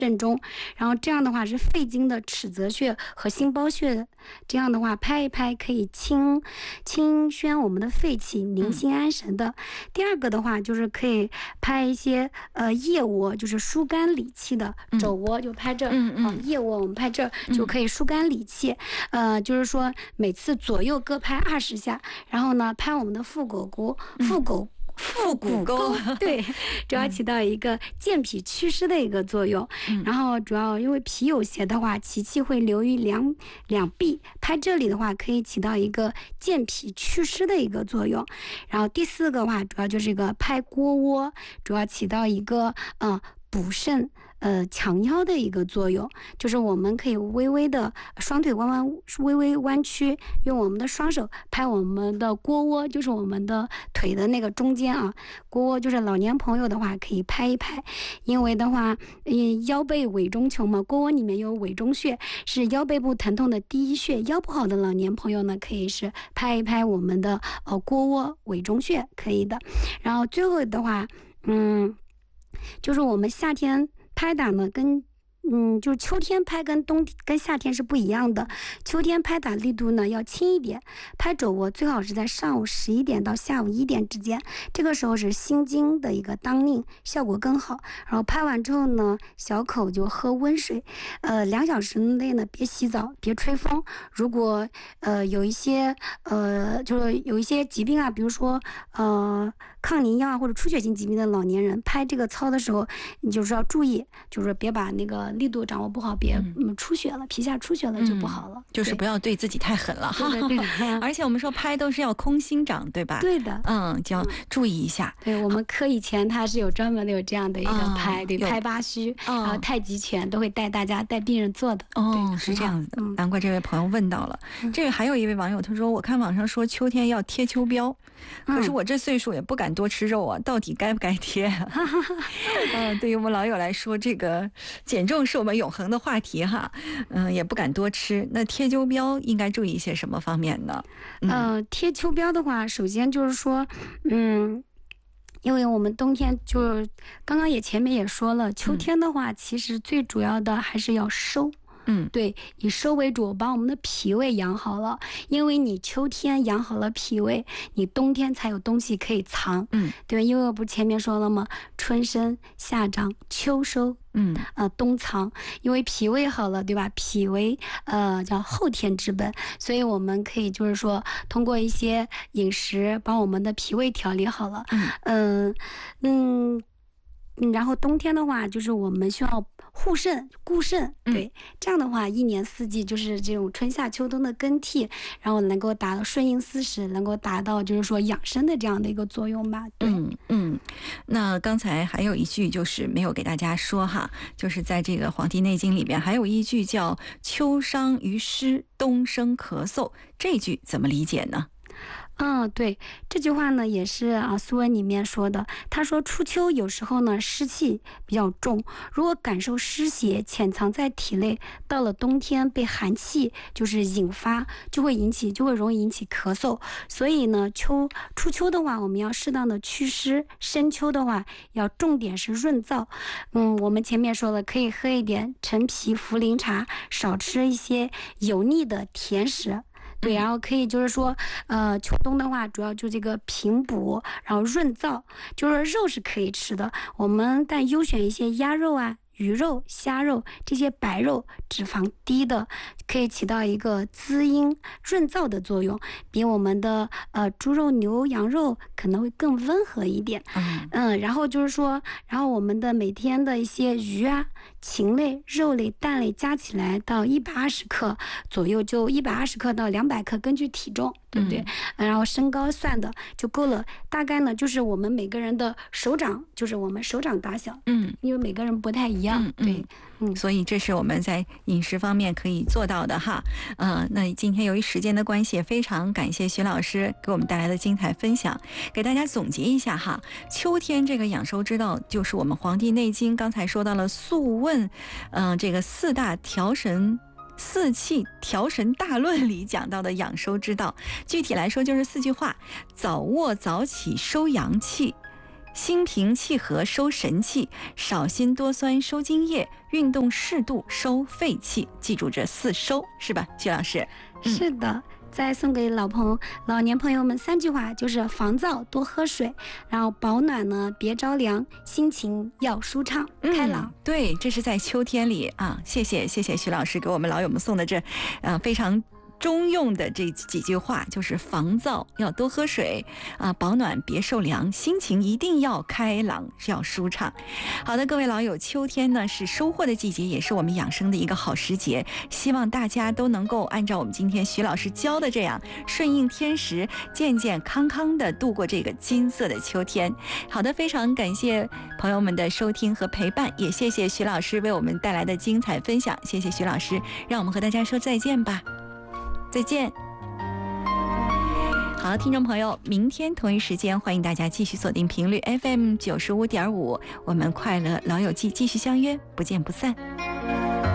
正中，然后这样的话是肺经的尺泽穴和心包穴，这样的话拍一拍可以清宣我们的肺气，宁心安神的。第二个的话就是可以拍一些腋窝，就是疏肝理气的，肘窝就拍这，腋窝我们拍这就可以疏肝理气。就是说每次左右各拍20下，然后呢拍我们的腹股沟。腹股沟对，主要起到一个健脾祛湿的一个作用。然后主要因为脾有邪的话，其气会流于两臂，拍这里的话可以起到一个健脾祛湿的一个作用。然后第4个话，主要就是一个拍腘窝，主要起到一个补肾强腰的一个作用，就是我们可以微微的双腿微微弯曲，用我们的双手拍我们的腘窝，就是我们的腿的那个中间啊，腘窝就是老年朋友的话可以拍一拍，因为的话腰背委中求嘛，腘窝里面有委中穴，是腰背部疼痛的第一穴，腰不好的老年朋友呢可以是拍一拍我们的腘窝委中穴，可以的。然后最后的话就是我们夏天拍打呢就是秋天拍跟夏天是不一样的。秋天拍打力度呢要轻一点，拍肘窝最好是在上午11点到下午1点之间，这个时候是心经的一个当令，效果更好。然后拍完之后呢，小口就喝温水，2小时内呢别洗澡，别吹风。如果有一些就是有一些疾病啊，比如说抗凝药啊或者出血性疾病的老年人，拍这个操的时候你就是要注意，就是别把那个力度掌握不好，别出血了，皮下出血了就不好了。 就是不要对自己太狠了哈。 对而且我们说拍都是要空心掌，对吧？ 对的。 就要注意一下。 对，我们科以前它是有专门的有这样的一个拍，对，拍八虚，然后太极拳都会带病人做的。 是这样子的。难怪这位朋友问到了。这个还有一位网友他说，我看网上说秋天要贴秋膘，可是我这岁数也不敢多吃肉啊，到底该不该贴啊？对于我们老友来说，这个减重是我们永恒的话题哈。也不敢多吃。那贴秋膘应该注意一些什么方面呢？ 贴秋膘的话，首先就是说，因为我们冬天就刚刚前面也说了，秋天的话，其实最主要的还是要收。对，以收为主，把我们的脾胃养好了，因为你秋天养好了脾胃，你冬天才有东西可以藏。对，因为我不前面说了吗？春生夏长秋收，冬藏，因为脾胃好了，对吧？脾胃叫后天之本，所以我们可以就是说通过一些饮食把我们的脾胃调理好了。然后冬天的话，就是我们需要护肾固肾，对，这样的话一年四季就是这种春夏秋冬的更替，然后能够达到顺应四时，能够达到就是说养生的这样的一个作用吧。对， 那刚才还有一句就是没有给大家说哈，就是在这个《黄帝内经》里边还有一句叫秋伤于湿，冬生咳嗽，这句怎么理解呢？ 对，这句话呢也是苏文里面说的。他说初秋有时候呢湿气比较重，如果感受湿邪潜藏在体内，到了冬天被寒气就是引发，就会容易引起咳嗽。所以呢初秋的话，我们要适当的祛湿；深秋的话要重点是润燥。我们前面说了，可以喝一点陈皮茯苓茶，少吃一些油腻的甜食。对，然后可以就是说，秋冬的话，主要就这个平补，然后润燥，就是肉是可以吃的，我们但优选一些鸭肉啊、鱼肉、虾肉这些白肉，脂肪低的，可以起到一个滋阴润燥的作用，比我们的猪肉、牛羊肉可能会更温和一点。然后就是说，然后我们的每天的一些鱼啊、禽类、肉类、蛋类加起来到120克左右，就120克到200克，根据体重，对不对？然后身高算的就够了，大概呢就是我们每个人的手掌，就是我们手掌大小。因为每个人不太一样。对， 所以这是我们在饮食方面可以做到的哈。那今天由于时间的关系，非常感谢徐老师给我们带来的精彩分享，给大家总结一下哈。秋天这个养生之道，就是我们《黄帝内经》刚才说到了《素问》，这个四气调神大论里讲到的养生之道，具体来说就是4句话：早卧早起收阳气， 心平气和收神气，少辛多酸收津液，运动适度收肺气。记住这4收是吧，徐老师？ 是的。再送给老年朋友们3句话，就是防燥多喝水，然后保暖呢别着凉，心情要舒畅开朗。 对，这是在秋天里啊。谢谢徐老师给我们老友们送的这非常中用的这几句话，就是防燥要多喝水啊，保暖别受凉，心情一定要开朗，要舒畅。好的，各位老友，秋天呢是收获的季节，也是我们养生的一个好时节，希望大家都能够按照我们今天徐老师教的这样，顺应天时，健健康康的度过这个金色的秋天。好的，非常感谢朋友们的收听和陪伴，也谢谢徐老师为我们带来的精彩分享。谢谢徐老师，让我们和大家说再见吧。再见。好，听众朋友，明天同一时间，欢迎大家继续锁定频率 FM 95.5，我们快乐老友记继续相约，不见不散。